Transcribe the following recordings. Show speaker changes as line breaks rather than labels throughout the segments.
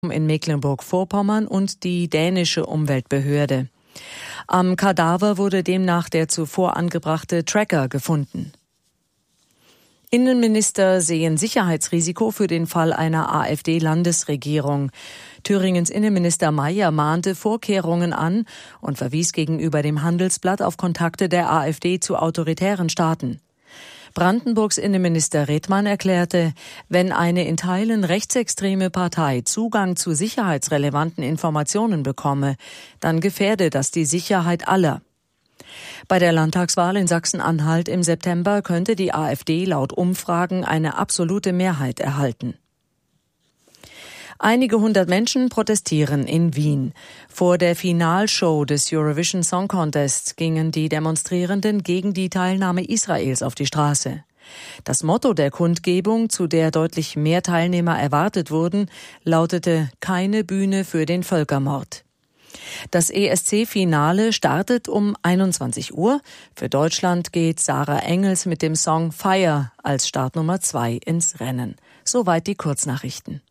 in Mecklenburg-Vorpommern und die dänische Umweltbehörde. Am Kadaver wurde demnach der zuvor angebrachte Tracker gefunden. Innenminister sehen Sicherheitsrisiko für den Fall einer AfD-Landesregierung. Thüringens Innenminister Mayer mahnte Vorkehrungen an und verwies gegenüber dem Handelsblatt auf Kontakte der AfD zu autoritären Staaten. Brandenburgs Innenminister Redmann erklärte, wenn eine in Teilen rechtsextreme Partei Zugang zu sicherheitsrelevanten Informationen bekomme, dann gefährde das die Sicherheit aller. Bei der Landtagswahl in Sachsen-Anhalt im September könnte die AfD laut Umfragen eine absolute Mehrheit erhalten. Einige hundert Menschen protestieren in Wien. Vor der Finalshow des Eurovision Song Contest gingen die Demonstrierenden gegen die Teilnahme Israels auf die Straße. Das Motto der Kundgebung, zu der deutlich mehr Teilnehmer erwartet wurden, lautete „Keine Bühne für den Völkermord“. Das ESC-Finale startet um 21 Uhr. Für Deutschland geht Sarah Engels mit dem Song Fire als Startnummer 2 ins Rennen. Soweit die Kurznachrichten.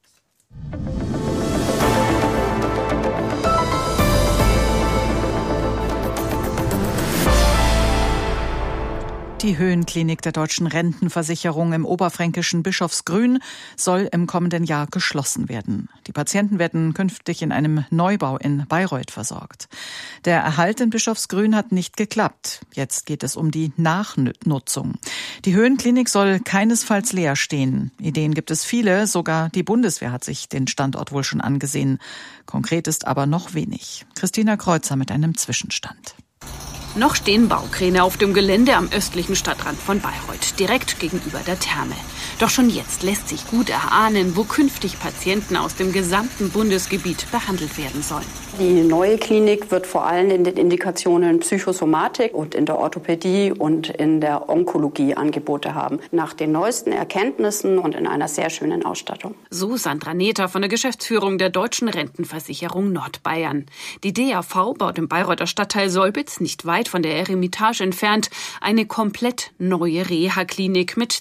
Die Höhenklinik der Deutschen Rentenversicherung im oberfränkischen Bischofsgrün soll im kommenden Jahr geschlossen werden. Die Patienten werden künftig in einem Neubau in Bayreuth versorgt. Der Erhalt in Bischofsgrün hat nicht geklappt. Jetzt geht es um die Nachnutzung. Die Höhenklinik soll keinesfalls leer stehen. Ideen gibt es viele, sogar die Bundeswehr hat sich den Standort wohl schon angesehen. Konkret ist aber noch wenig. Christina Kreuzer mit einem Zwischenstand.
Noch stehen Baukräne auf dem Gelände am östlichen Stadtrand von Bayreuth, direkt gegenüber der Therme. Doch schon jetzt lässt sich gut erahnen, wo künftig Patienten aus dem gesamten Bundesgebiet behandelt werden sollen.
Die neue Klinik wird vor allem in den Indikationen Psychosomatik und in der Orthopädie und in der Onkologie Angebote haben. Nach den neuesten Erkenntnissen und in einer sehr schönen Ausstattung.
So Sandra Nether von der Geschäftsführung der Deutschen Rentenversicherung Nordbayern. Die DAV baut im Bayreuther Stadtteil Solbitz, nicht weit von der Eremitage entfernt, eine komplett neue Reha-Klinik mit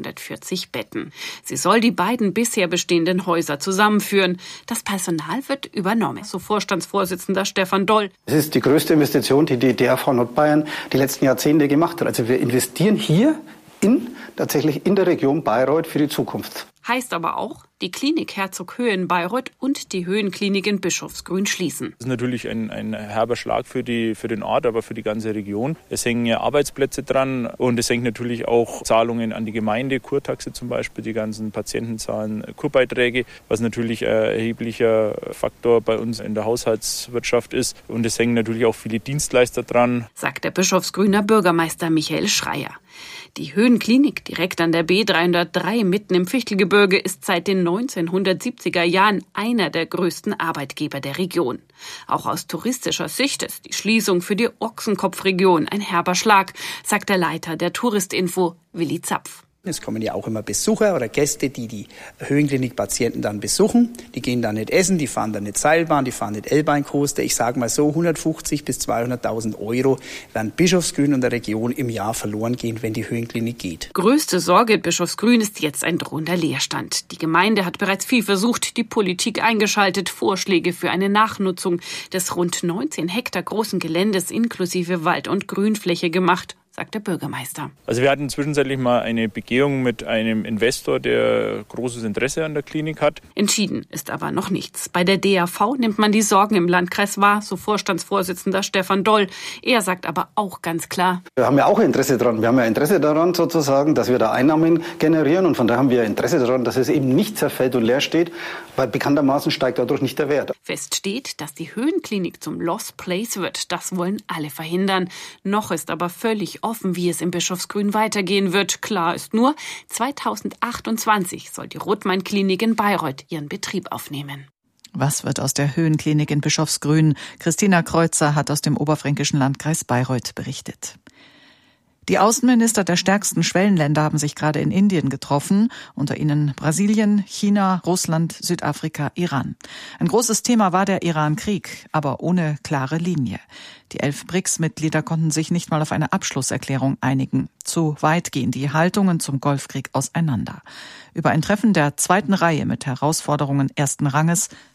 240 Betten. Sie soll die beiden bisher bestehenden Häuser zusammenführen. Das Personal wird übernommen, so Vorstandsvorsitzender Stefan Doll.
Es ist die größte Investition, die die DAV Nordbayern die letzten Jahrzehnte gemacht hat. Also wir investieren hier tatsächlich in der Region Bayreuth für die Zukunft.
Heißt aber auch, die Klinik Herzog-Höhen Bayreuth und die Höhenklinik in Bischofsgrün schließen.
Das ist natürlich ein herber Schlag für den Ort, aber für die ganze Region. Es hängen ja Arbeitsplätze dran und es hängt natürlich auch Zahlungen an die Gemeinde, Kurtaxe zum Beispiel, die ganzen Patienten zahlen Kurbeiträge, was natürlich ein erheblicher Faktor bei uns in der Haushaltswirtschaft ist. Und es hängen natürlich auch viele Dienstleister dran,
sagt der Bischofsgrüner Bürgermeister Michael Schreier. Die Höhenklinik direkt an der B303 mitten im Fichtelgebirge ist seit den 1970er Jahren einer der größten Arbeitgeber der Region. Auch aus touristischer Sicht ist die Schließung für die Ochsenkopfregion ein herber Schlag, sagt der Leiter der Touristinfo, Willi Zapf.
Es kommen ja auch immer Besucher oder Gäste, die Höhenklinik-Patienten dann besuchen. Die gehen dann nicht essen, die fahren dann nicht Seilbahn, die fahren nicht L-Bahn-Coaster. Ich sage mal so, 150.000 bis 200.000 Euro werden Bischofsgrün und der Region im Jahr verloren gehen, wenn die Höhenklinik geht.
Größte Sorge in Bischofsgrün ist jetzt ein drohender Leerstand. Die Gemeinde hat bereits viel versucht, die Politik eingeschaltet, Vorschläge für eine Nachnutzung des rund 19 Hektar großen Geländes inklusive Wald- und Grünfläche gemacht, sagt der Bürgermeister.
Also wir hatten zwischenzeitlich mal eine Begehung mit einem Investor, der großes Interesse an der Klinik hat.
Entschieden ist aber noch nichts. Bei der DAV nimmt man die Sorgen im Landkreis wahr, so Vorstandsvorsitzender Stefan Doll. Er sagt aber auch ganz klar:
Wir haben ja auch Interesse daran. Wir haben ja Interesse daran sozusagen, dass wir da Einnahmen generieren und von daher haben wir Interesse daran, dass es eben nicht zerfällt und leer steht, weil bekanntermaßen steigt dadurch nicht der Wert.
Fest steht, dass die Höhenklinik zum Lost Place wird. Das wollen alle verhindern. Noch ist aber völlig offen, wie es im Bischofsgrün weitergehen wird. Klar ist nur, 2028 soll die Rothmann-Klinik in Bayreuth ihren Betrieb aufnehmen.
Was wird aus der Höhenklinik in Bischofsgrün? Christina Kreuzer hat aus dem oberfränkischen Landkreis Bayreuth berichtet. Die Außenminister der stärksten Schwellenländer haben sich gerade in Indien getroffen, unter ihnen Brasilien, China, Russland, Südafrika, Iran. Ein großes Thema war der Iran-Krieg, aber ohne klare Linie. Die 11 BRICS-Mitglieder konnten sich nicht mal auf eine Abschlusserklärung einigen. Zu weit gehen die Haltungen zum Golfkrieg auseinander. Über ein Treffen der zweiten Reihe mit Herausforderungen ersten Ranges